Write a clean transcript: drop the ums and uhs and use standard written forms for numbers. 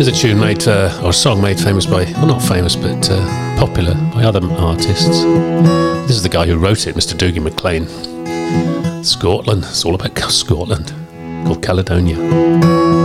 Here's a tune made, or a song made famous by, well, not famous, but popular by other artists. This is the guy who wrote it, Mr. Dougie MacLean. Scotland. It's all about Scotland. Called Caledonia.